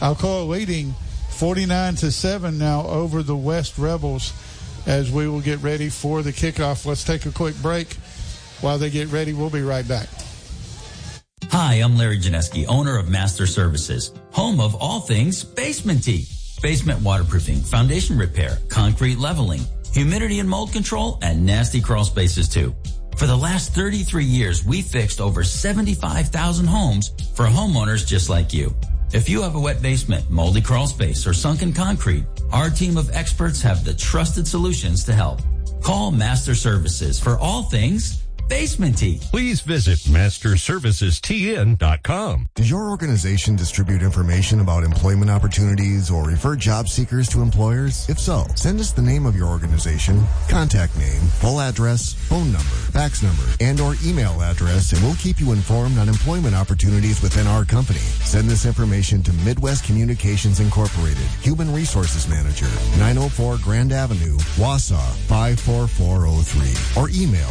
Alcoa leading 49-7 now over the West Rebels as we will get ready for the kickoff. Let's take a quick break. While they get ready, we'll be right back. Hi, I'm Larry Janeski, owner of Master Services, home of all things basement tea. Basement waterproofing, foundation repair, concrete leveling, humidity and mold control, and nasty crawl spaces too. For the last 33 years, we fixed over 75,000 homes for homeowners just like you. If you have a wet basement, moldy crawl space, or sunken concrete, our team of experts have the trusted solutions to help. Call Master Services for all things basement tea. Please visit masterservicestn.com. Does your organization distribute information about employment opportunities or refer job seekers to employers? If so, send us the name of your organization, contact name, full address, phone number, fax number, and or email address, and we'll keep you informed on employment opportunities within our company. Send this information to Midwest Communications Incorporated, Human Resources Manager, 904 Grand Avenue, Wausau 54403, or email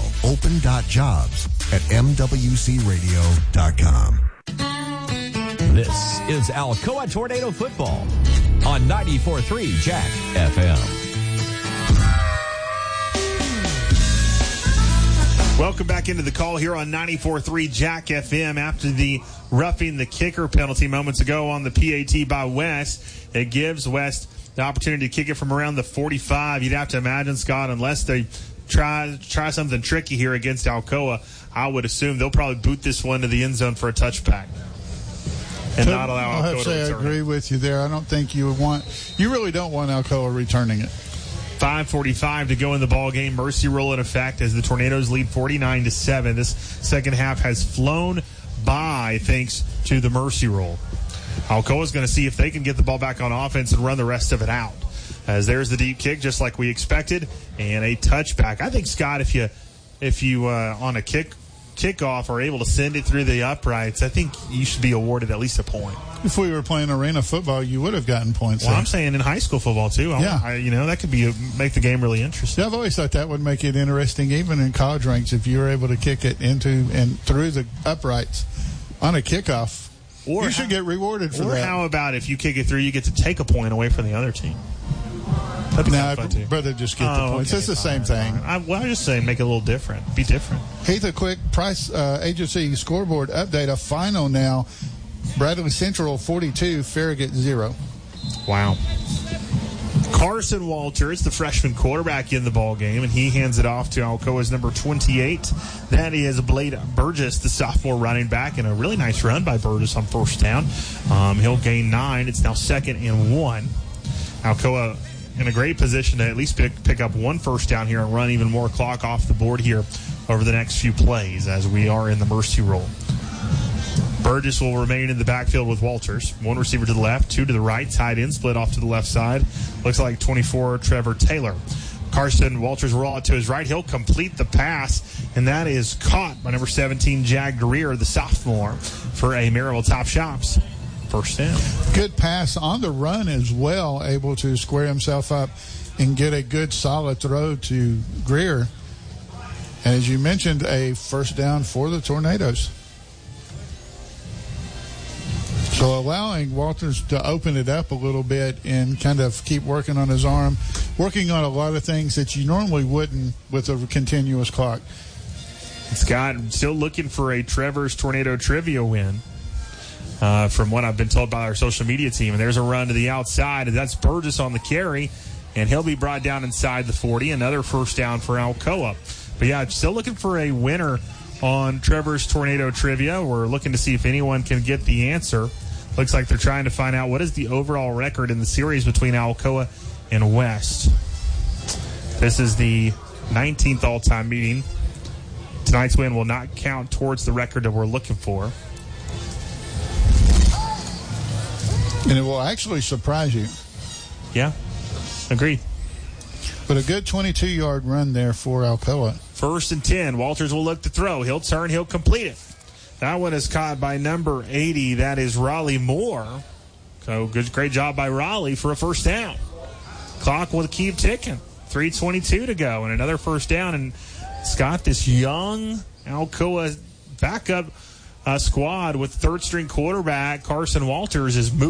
open.jobs@mwcradio.com. This is Alcoa Tornado Football on 94.3 Jack FM. Welcome back into the call here on 94.3 Jack FM after the roughing the kicker penalty moments ago on the PAT by West. It gives West the opportunity to kick it from around the 45. You'd have to imagine, Scott, unless they try something tricky here against Alcoa, I would assume they'll probably boot this one to the end zone for a touchback and not allow Alcoa to return it. I agree with you there. I don't think you really don't want Alcoa returning it. 5:45 to go in the ball game. Mercy rule in effect as the Tornadoes lead 49-7. This second half has flown by thanks to the mercy rule. Alcoa's going to see if they can get the ball back on offense and run the rest of it out. As there's the deep kick, just like we expected, and a touchback. I think, Scott, if you on a kickoff are able to send it through the uprights, I think you should be awarded at least a point. If we were playing arena football, you would have gotten points. Well, I'm saying in high school football too. Yeah, that could make the game really interesting. Yeah, I've always thought that would make it interesting, even in college ranks, if you were able to kick it into and through the uprights on a kickoff. Or you should get rewarded for that. Or how about if you kick it through, you get to take a point away from the other team? I'd rather just get the points. It's the same thing. I'm just saying, make it a little different. Be different. Heath, a quick Price Agency scoreboard update. A final now. Bradley Central 42, Farragut 0. Wow. Carson Walters, the freshman quarterback in the ball game, and he hands it off to Alcoa's number 28. That is Blade Burgess, the sophomore running back, and a really nice run by Burgess on first down. He'll gain 9. It's now 2nd and 1. Alcoa in a great position to at least pick up one first down here and run even more clock off the board here over the next few plays as we are in the mercy roll. Burgess will remain in the backfield with Walters. One receiver to the left, 2 to the right. Tight end split off to the left side. Looks like 24, Trevor Taylor. Carson Walters will roll out to his right. He'll complete the pass, and that is caught by number 17, Jag Greer, the sophomore, for a Maryville Top Shops first down. Good pass on the run as well, able to square himself up and get a good solid throw to Greer. And as you mentioned, a first down for the Tornadoes. So allowing Walters to open it up a little bit and kind of keep working on his arm, working on a lot of things that you normally wouldn't with a continuous clock. Scott, still looking for a Trevor's Tornado Trivia win from what I've been told by our social media team. And there's a run to the outside, and that's Burgess on the carry, and he'll be brought down inside the 40. Another first down for Alcoa. But, yeah, still looking for a winner on Trevor's Tornado Trivia. We're looking to see if anyone can get the answer. Looks like they're trying to find out what is the overall record in the series between Alcoa and West. This is the 19th all-time meeting. Tonight's win will not count towards the record that we're looking for. And it will actually surprise you. Yeah, agreed. But a good 22-yard run there for Alcoa. 1st and 10. Walters will look to throw. He'll turn. He'll complete it. That one is caught by number 80. That is Raleigh Moore. So great job by Raleigh for a first down. Clock will keep ticking. 3:22 to go and another first down. And Scott, this young Alcoa backup squad with third-string quarterback Carson Walters is moving